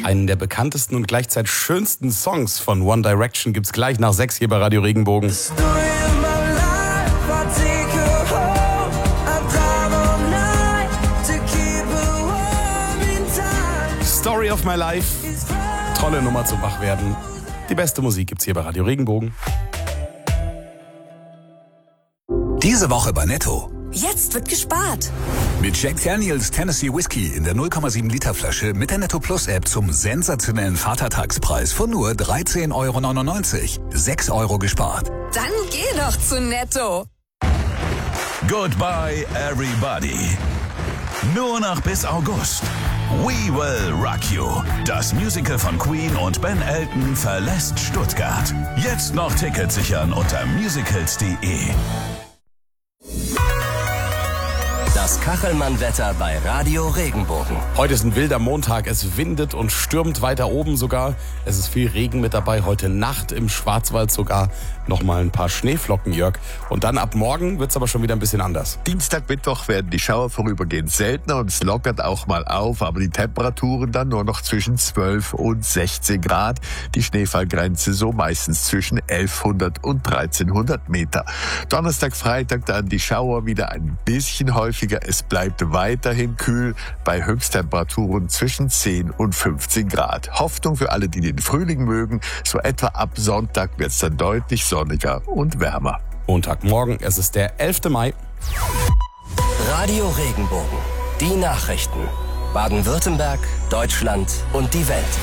Einen der bekanntesten und gleichzeitig schönsten Songs von One Direction gibt's gleich nach 6 hier bei Radio Regenbogen. Story of my life. Tolle Nummer zum Wachwerden. Die beste Musik gibt's hier bei Radio Regenbogen. Diese Woche bei Netto. Jetzt wird gespart. Mit Jack Daniels Tennessee Whiskey in der 0,7 Liter Flasche mit der Netto Plus App zum sensationellen Vatertagspreis von nur 13,99 €. 6 € gespart. Dann geh doch zu Netto. Goodbye everybody. Nur noch bis August. We Will Rock You. Das Musical von Queen und Ben Elton verlässt Stuttgart. Jetzt noch Tickets sichern unter musicals.de. Das Kachelmann-Wetter bei Radio Regenbogen. Heute ist ein wilder Montag. Es windet und stürmt weiter oben sogar. Es ist viel Regen mit dabei. Heute Nacht im Schwarzwald sogar nochmal ein paar Schneeflocken, Jörg. Und dann ab morgen wird's aber schon wieder ein bisschen anders. Dienstag, Mittwoch werden die Schauer vorübergehend seltener und es lockert auch mal auf, aber die Temperaturen dann nur noch zwischen 12 und 16 Grad. Die Schneefallgrenze so meistens zwischen 1100 und 1300 Meter. Donnerstag, Freitag dann die Schauer wieder ein bisschen häufiger. Es bleibt weiterhin kühl bei Höchsttemperaturen zwischen 10 und 15 Grad. Hoffnung für alle, die den Frühling mögen. So etwa ab Sonntag wird's dann deutlich sonniger und wärmer. Montagmorgen, es ist der 11. Mai. Radio Regenbogen. Die Nachrichten. Baden-Württemberg, Deutschland und die Welt.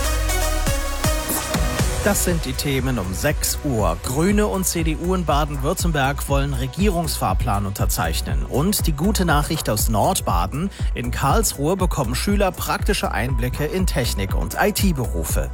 Das sind die Themen um 6 Uhr. Grüne und CDU in Baden-Württemberg wollen Regierungsfahrplan unterzeichnen. Und die gute Nachricht aus Nordbaden: In Karlsruhe bekommen Schüler praktische Einblicke in Technik- und IT-Berufe.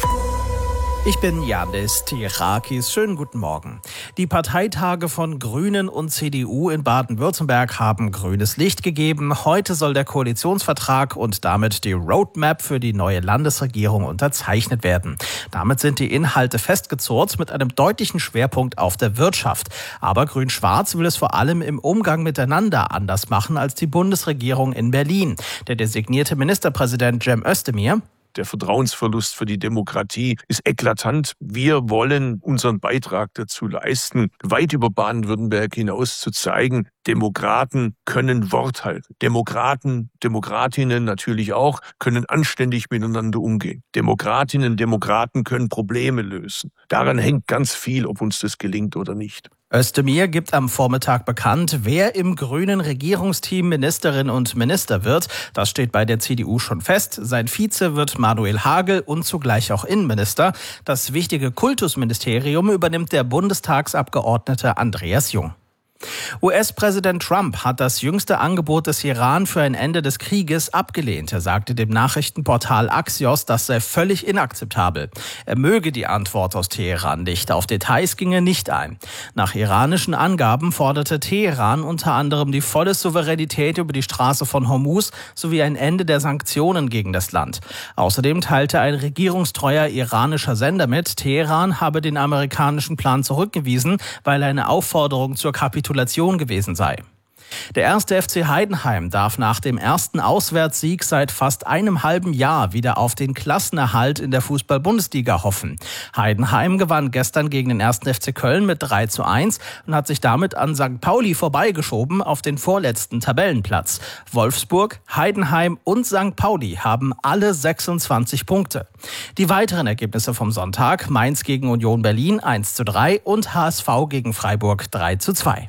Ich bin Janis Tirakis. Schönen guten Morgen. Die Parteitage von Grünen und CDU in Baden-Württemberg haben grünes Licht gegeben. Heute soll der Koalitionsvertrag und damit die Roadmap für die neue Landesregierung unterzeichnet werden. Damit sind die Inhalte festgezurrt mit einem deutlichen Schwerpunkt auf der Wirtschaft. Aber Grün-Schwarz will es vor allem im Umgang miteinander anders machen als die Bundesregierung in Berlin. Der designierte Ministerpräsident Cem Özdemir: Der Vertrauensverlust für die Demokratie ist eklatant. Wir wollen unseren Beitrag dazu leisten, weit über Baden-Württemberg hinaus zu zeigen, Demokraten können Wort halten. Demokraten, Demokratinnen natürlich auch, können anständig miteinander umgehen. Demokratinnen, Demokraten können Probleme lösen. Daran hängt ganz viel, ob uns das gelingt oder nicht. Özdemir gibt am Vormittag bekannt, wer im grünen Regierungsteam Ministerin und Minister wird. Das steht bei der CDU schon fest. Sein Vize wird Manuel Hagel und zugleich auch Innenminister. Das wichtige Kultusministerium übernimmt der Bundestagsabgeordnete Andreas Jung. US-Präsident Trump hat das jüngste Angebot des Iran für ein Ende des Krieges abgelehnt. Er sagte dem Nachrichtenportal Axios, das sei völlig inakzeptabel. Er möge die Antwort aus Teheran nicht. Auf Details ging er nicht ein. Nach iranischen Angaben forderte Teheran unter anderem die volle Souveränität über die Straße von Hormuz sowie ein Ende der Sanktionen gegen das Land. Außerdem teilte ein regierungstreuer iranischer Sender mit, Teheran habe den amerikanischen Plan zurückgewiesen, weil eine Aufforderung zur Kapitulation gewesen sei. Der 1. FC Heidenheim darf nach dem ersten Auswärtssieg seit fast einem halben Jahr wieder auf den Klassenerhalt in der Fußball-Bundesliga hoffen. Heidenheim gewann gestern gegen den 1. FC Köln mit 3:1 und hat sich damit an St. Pauli vorbeigeschoben auf den vorletzten Tabellenplatz. Wolfsburg, Heidenheim und St. Pauli haben alle 26 Punkte. Die weiteren Ergebnisse vom Sonntag: Mainz gegen Union Berlin 1:3 und HSV gegen Freiburg 3:2.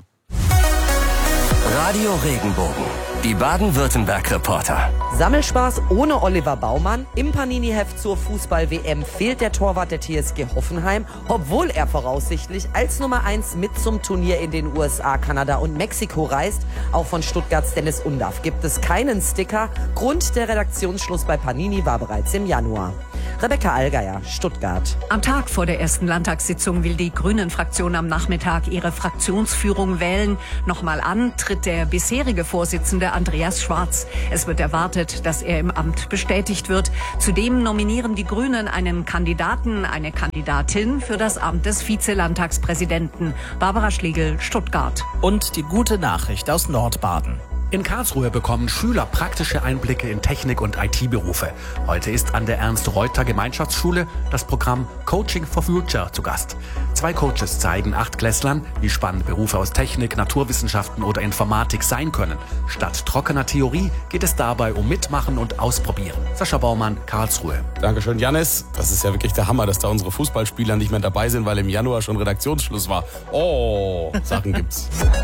Radio Regenbogen. Die Baden-Württemberg-Reporter. Sammelspaß ohne Oliver Baumann. Im Panini-Heft zur Fußball-WM fehlt der Torwart der TSG Hoffenheim, obwohl er voraussichtlich als Nummer 1 mit zum Turnier in den USA, Kanada und Mexiko reist. Auch von Stuttgarts Dennis Undaff gibt es keinen Sticker. Grund: der Redaktionsschluss bei Panini war bereits im Januar. Rebecca Allgeier, Stuttgart. Am Tag vor der ersten Landtagssitzung will die Grünen-Fraktion am Nachmittag ihre Fraktionsführung wählen. Nochmal an tritt der bisherige Vorsitzende Andreas Schwarz. Es wird erwartet, dass er im Amt bestätigt wird. Zudem nominieren die Grünen einen Kandidaten, eine Kandidatin für das Amt des Vizelandtagspräsidenten. Barbara Schlegel, Stuttgart. Und die gute Nachricht aus Nordbaden. In Karlsruhe bekommen Schüler praktische Einblicke in Technik- und IT-Berufe. Heute ist an der Ernst-Reuter-Gemeinschaftsschule das Programm Coaching for Future zu Gast. 2 Coaches zeigen 8-Klässlern, wie spannend Berufe aus Technik, Naturwissenschaften oder Informatik sein können. Statt trockener Theorie geht es dabei um Mitmachen und Ausprobieren. Sascha Baumann, Karlsruhe. Dankeschön, Jannis. Das ist ja wirklich der Hammer, dass da unsere Fußballspieler nicht mehr dabei sind, weil im Januar schon Redaktionsschluss war. Oh, Sachen gibt's.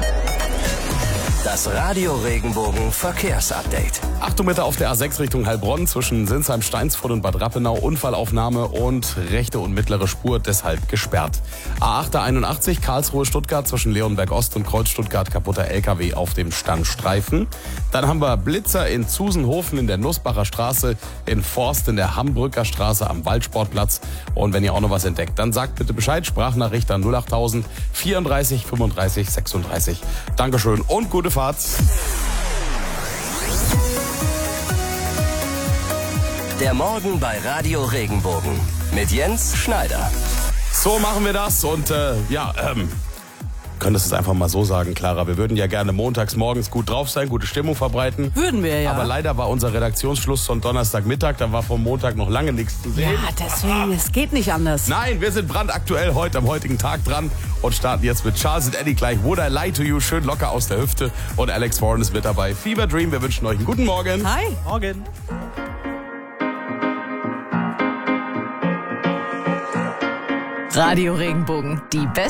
Das Radio Regenbogen Verkehrsupdate. Achtung bitte auf der A6 Richtung Heilbronn zwischen Sinsheim, Steinsfurt und Bad Rappenau. Unfallaufnahme und rechte und mittlere Spur deshalb gesperrt. A8 81 Karlsruhe-Stuttgart zwischen Leonberg Ost und Kreuz Stuttgart kaputter LKW auf dem Standstreifen. Dann haben wir Blitzer in Zusenhofen in der Nussbacher Straße, in Forst in der Hambrücker Straße am Waldsportplatz. Und wenn ihr auch noch was entdeckt, dann sagt bitte Bescheid. Sprachnachricht an 08000 34 35 36. Dankeschön und gute Fahrt. Der Morgen bei Radio Regenbogen mit Jens Schneider. So machen wir das und könntest du es einfach mal so sagen, Clara. Wir würden ja gerne montags morgens gut drauf sein, gute Stimmung verbreiten. Würden wir ja. Aber leider war unser Redaktionsschluss von Donnerstagmittag, da war vom Montag noch lange nichts zu sehen. Ja, deswegen, es geht nicht anders. Nein, wir sind brandaktuell heute am heutigen Tag dran und starten jetzt mit Charles & Eddie gleich Would I Lie to You, schön locker aus der Hüfte. Und Alex Warren ist mit dabei. Fever Dream, wir wünschen euch einen guten Morgen. Hi. Morgen. Radio Regenbogen, die beste